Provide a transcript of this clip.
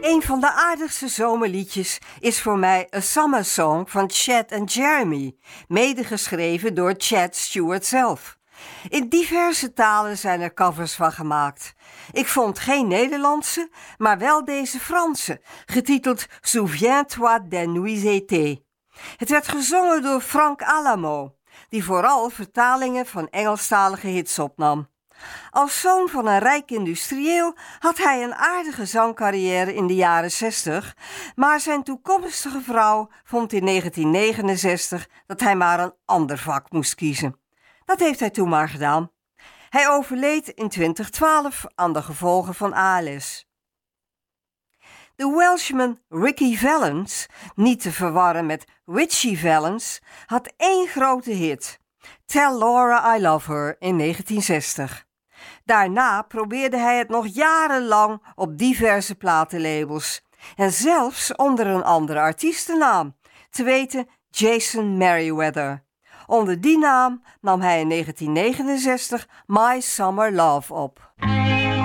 Een van de aardigste zomerliedjes is voor mij A Summer Song van Chad en Jeremy, medegeschreven door Chad Stewart zelf. In diverse talen zijn er covers van gemaakt. Ik vond geen Nederlandse, maar wel deze Franse, getiteld Souviens-toi des nuits d'été. Het werd gezongen door Frank Alamo, die vooral vertalingen van Engelstalige hits opnam. Als zoon van een rijk industrieel had hij een aardige zangcarrière in de jaren 60, maar zijn toekomstige vrouw vond in 1969 dat hij maar een ander vak moest kiezen. Dat heeft hij toen maar gedaan. Hij overleed in 2012 aan de gevolgen van ALS. De Welshman Ricky Valens, niet te verwarren met Ritchie Valens, had één grote hit, Tell Laura I Love Her in 1960. Daarna probeerde hij het nog jarenlang op diverse platenlabels en zelfs onder een andere artiestennaam, te weten Jason Merriweather. Onder die naam nam hij in 1969 My Summer Love op.